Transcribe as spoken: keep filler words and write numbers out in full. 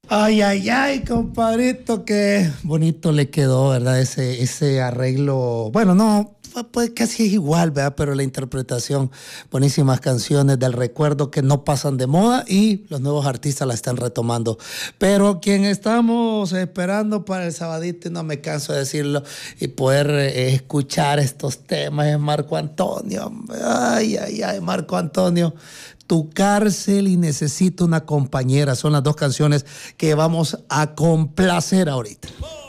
Ay, ay, ay, compadrito, qué bonito le quedó, ¿verdad? Ese, ese arreglo. Bueno, no, pues casi es igual, ¿verdad? Pero la interpretación, buenísimas canciones del recuerdo que no pasan de moda y los nuevos artistas la están retomando. Pero quien estamos esperando para el sabadito, y no me canso de decirlo, y poder eh, escuchar estos temas es Marco Antonio. Ay, ay, ay, Marco Antonio. Tu cárcel y necesito una compañera. Son las dos canciones que vamos a complacer ahorita.